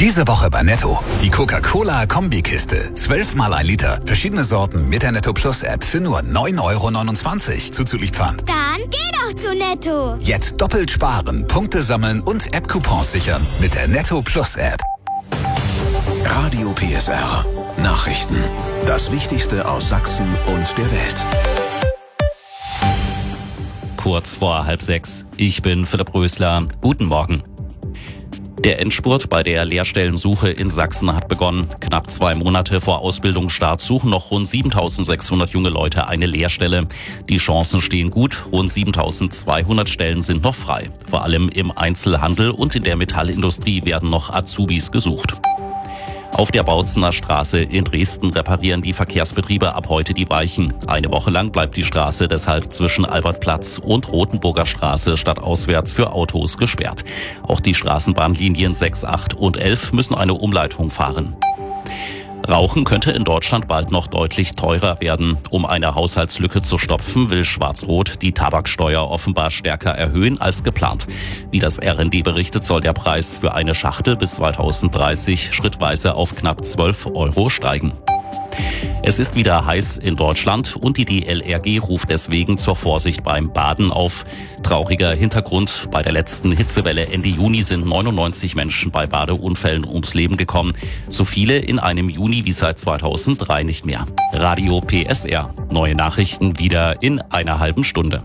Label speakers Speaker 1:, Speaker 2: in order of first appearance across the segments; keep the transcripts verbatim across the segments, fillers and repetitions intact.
Speaker 1: Diese Woche bei Netto. Die Coca-Cola-Kombikiste. zwölf mal ein Liter. Verschiedene Sorten mit der Netto Plus App für nur neun Euro neunundzwanzig. Zuzüglich Pfand.
Speaker 2: Dann geh doch zu Netto.
Speaker 1: Jetzt doppelt sparen, Punkte sammeln und App-Coupons sichern mit der Netto Plus App.
Speaker 3: Radio P S R. Nachrichten. Das Wichtigste aus Sachsen und der Welt.
Speaker 4: Kurz vor halb sechs. Ich bin Philipp Rösler. Guten Morgen. Der Endspurt bei der Lehrstellensuche in Sachsen hat begonnen. Knapp zwei Monate vor Ausbildungsstart suchen noch rund siebentausendsechshundert junge Leute eine Lehrstelle. Die Chancen stehen gut. Rund siebentausendzweihundert Stellen sind noch frei. Vor allem im Einzelhandel und in der Metallindustrie werden noch Azubis gesucht. Auf der Bautzener Straße in Dresden reparieren die Verkehrsbetriebe ab heute die Weichen. Eine Woche lang bleibt die Straße deshalb zwischen Albertplatz und Rothenburger Straße stadtauswärts für Autos gesperrt. Auch die Straßenbahnlinien sechs, acht und elf müssen eine Umleitung fahren. Rauchen könnte in Deutschland bald noch deutlich teurer werden. Um eine Haushaltslücke zu stopfen, will Schwarz-Rot die Tabaksteuer offenbar stärker erhöhen als geplant. Wie das R N D berichtet, soll der Preis für eine Schachtel bis zweitausenddreißig schrittweise auf knapp zwölf Euro steigen. Es ist wieder heiß in Deutschland und die D L R G ruft deswegen zur Vorsicht beim Baden auf. Trauriger Hintergrund: Bei der letzten Hitzewelle Ende Juni sind neunundneunzig Menschen bei Badeunfällen ums Leben gekommen. So viele in einem Juni wie seit zweitausenddrei nicht mehr. Radio P S R. Neue Nachrichten wieder in einer halben Stunde.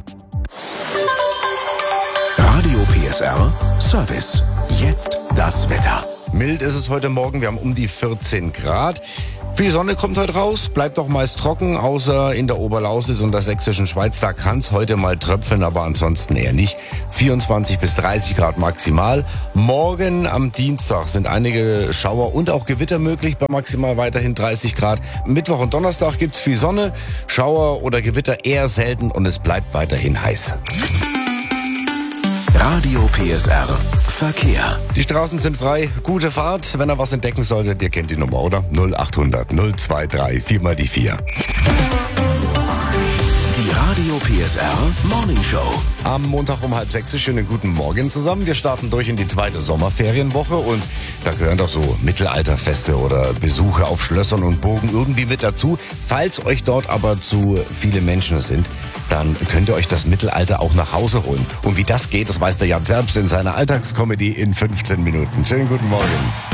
Speaker 3: Radio P S R Service. Jetzt das Wetter.
Speaker 5: Mild ist es heute Morgen, wir haben um die vierzehn Grad. Viel Sonne kommt heute raus, bleibt auch meist trocken, außer in der Oberlausitz und der sächsischen Schweiz. Da kann es heute mal tröpfeln, aber ansonsten eher nicht. vierundzwanzig bis dreißig Grad maximal. Morgen am Dienstag sind einige Schauer und auch Gewitter möglich, bei maximal weiterhin dreißig Grad. Mittwoch und Donnerstag gibt's viel Sonne, Schauer oder Gewitter eher selten und es bleibt weiterhin heiß.
Speaker 3: Radio P S R Verkehr.
Speaker 5: Die Straßen sind frei, gute Fahrt. Wenn ihr was entdecken solltet, ihr kennt die Nummer, oder? null achthundert null dreiundzwanzig vier mal die vier.
Speaker 3: Die Radio P S R Morning Show.
Speaker 5: Am Montag um halb sechs, schönen guten Morgen zusammen. Wir starten durch in die zweite Sommerferienwoche und da gehören doch so Mittelalterfeste oder Besuche auf Schlössern und Burgen irgendwie mit dazu. Falls euch dort aber zu viele Menschen sind, dann könnt ihr euch das Mittelalter auch nach Hause holen. Und wie das geht, das weiß der Jan selbst in seiner Alltagskomödie in fünfzehn Minuten. Schönen guten Morgen.